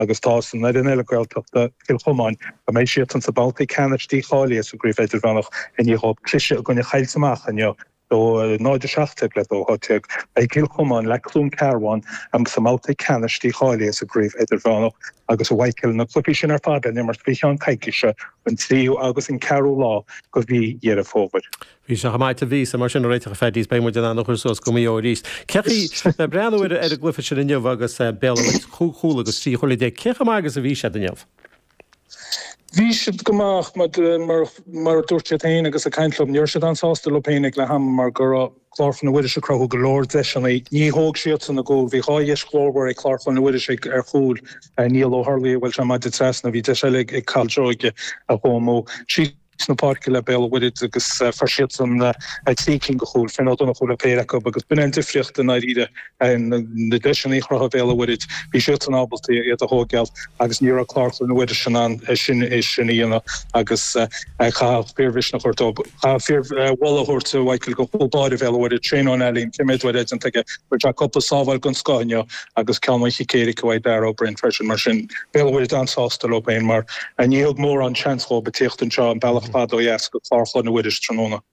agus tásan na den eilehilteachta Kilchomáin a méid siad an sa Baltaí Canistí chálaí a gríomh idir bhenach in íob clise a gonne chailsamach an do náidir seachteg le dó hoteag ag Kilchomáin le clún Carháin am sa Baltaí Canistí chálaí a gríomh idir bhenach agus a bhaicil na clupi sin ar fada nimar bíán caiiciise an tríú agus in Carú lá go bhí dhéar fóbad. Bhí se chaáid a vís a mar sin réiteach fedís be mu an nach chus go mí ríist. Ceí na breanúir ar a glufa sin inniuh agus beid chuúla agus tí chola dé cecha agus a bhí sé inniuh. Bhí siad goach mar dúirte tain agus a caiintlum níor siad ansásta lopéinnig le ham mar gur chlárfan na wiidir crothú go Lord deisina ní hóg siad san na ggó bhí háis chlórbar ag chlárfan na wiidir ar chúl níl ó Harlaí bhfuil se maidid tresna bhí de seilig ag cailteoige a hómó sí na parki le bell wiid agus farsiet an teking gehoel fin donna chole pe agus ben difricht na ide en de decha bell wiid wie an abelty a hoogeld agus ni Clark na wi an sin agus cha fearvis nach cho fear wall hoort wekel go bad well wid train on elin kimid wid en teke couple saval gon skanja agus kalmaichikéri go daar op in fresh mar sin bell wid ansástel op een maar en je hield mór an chanslo beticht an bell Fado yes, go chlárchan na wiidir tróna.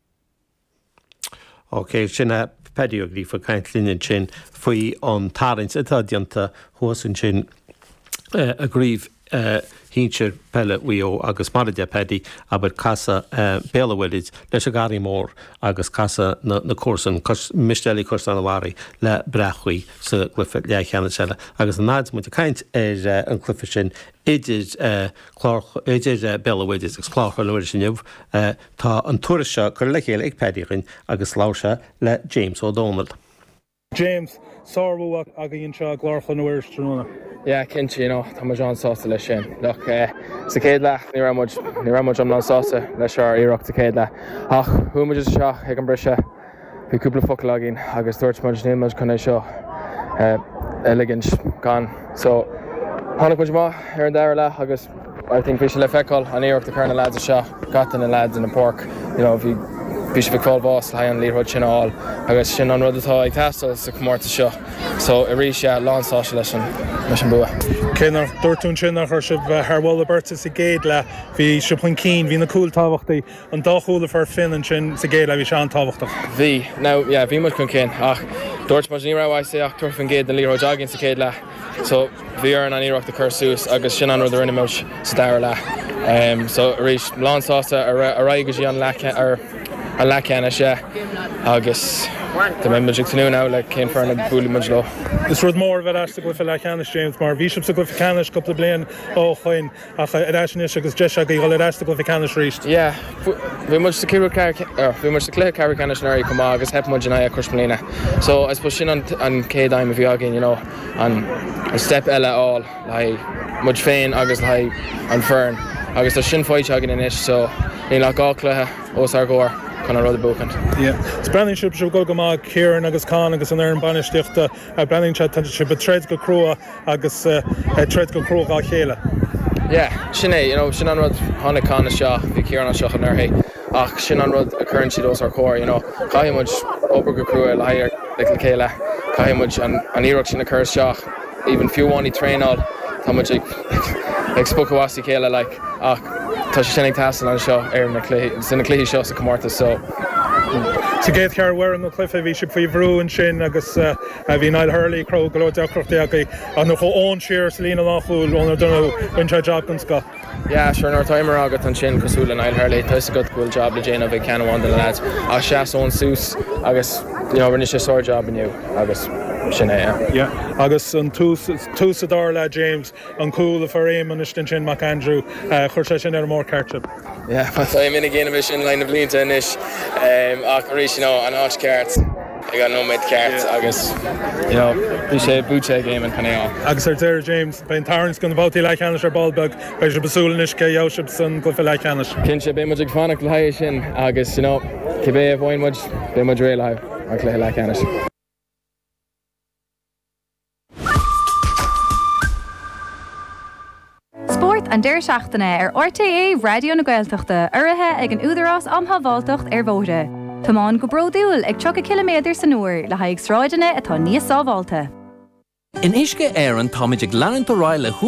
Ok, sinna pediog lí fa caint línean sin faoi an tarins atá dianta thuasan sin a gríomh hínseir pelle wío agus maride pedi aber casa béalahfuid leis a garí mór agus casa na cuasan mistelí cuasan anhhaí le brechuí sa glufa leichanna seile agus an náid mu a caint ar an clufa sin idir béalahfuid agus chlácha leir sinniuh tá an tuaise chu le chéile ag pedirin agus láise le James O'Donnell. James, sorú aga íon se glácha na bhir tróna. Yeah, cinse, tá mar an sásta lei sin. Look, sa céad le, ní ramuid am an sásta leis ar iirecht sa céad le. Ach, thuúmuid is seo ag an brise, bhí cúpla focalagin agus dúirt mar níimiid chun é seo elegant gan. So, tháinig muid má ar an dair le agus I think bhí se le feicáil an iirecht a chuirna lads a seo, gatan na lads in the pork, bhí se bhíáil bás le an líróid sin áil agus sin an rud atá ag teastal sa chomórta seo. So I rí se lánsáise leis an bua. Cénar dúirtún sin nach chuir sibh thbhil berta sa géad le bhí sibn cín hí na cúil táhachtaí an dáchúla far fin an sin sa géad le bhí se an táhachtach. Bhí, bhí mu chun cin ach dúirt mar ní raibh sé ach tuair fan géad na líróid agin sa céad le. So bhí ar an iirecht a chur sús agus sin an rud ar rinne sa dair le. So a rís lánsásta a raigeis í an lechéanna sé agus tá mé muidir tanú ná le cén fearna búla muid lo. Is rud mór bheit eiste go le Canis James mar bhí sa go Canis coppla blian ó chuin ach eisinis agus de a gáil eiste go Canis ríist. Yeah, bhí mu sa clé ceir Canis nair comá agus hep muid a chuismlína. So I suppose sin an céadáim a bhí agin, an step eile áil le muid féin agus le an fern agus tá sin fáid agin inis so ní le gá cluthe os ar ggóir chun a rud a bócant. Brandingship se go má Kieran agus Con agus an an banisteachta a brandingship treid go crua agus treid go crua gá chéile. Sin é, sin an rud tháinig Con seo bhí Kieran an seach an airthaí ach sin an rud a chuann siad os ar cóir, caiimiid obair go crua le hair le chéile, caiimiid an iireach sin a chur seach, even fiúháin í tréáil tá muid ag spocahhaí chéile le ach tá sé sinnig tastal an seo ar na cléí seo sa comórta so. Sa géad cear bhar an clufa bhí si faoi bhrú an sin agus bhí Niall Hurley cro go deachreachta agaí an nó ón siar sa lína láchúil ónar donna winse job an sco. Sure nóir timer agat an sin cosúla Niall Hurley tá a go bhfuil job le déanamh ag ceanháin de lads a seaas ón sús agus rinne sé sóir job aniu agus sin é. Agus an tús a dar le James an cúla far éim an istin sin Mac Andrew chuir sé sin ar mór ceirte. Tá minic géanamh sin lein na blianta inis ach rí an áit ceart ag an nóid ceart agus bhí sé búte géim an chunéá. Agus ar deir James ben tarns gon bhtaí le cheannis ar ballbeg bei se besúlanis cé jaosib san go le cheannis. Cinn sé bé muid ag fánach le haéis sin agus cé bé bhhain muid bé muid ré le ach le cheannis. An deir seachtainna ar RTA Radio na Gaeltachta uirithe ag an údarás amthabháltacht ar bhóre. Támán go bródúil ag 30 km san uair le haig sráideanna atá níos sábháilta. In isce éireann táiméid ag leanann do ráille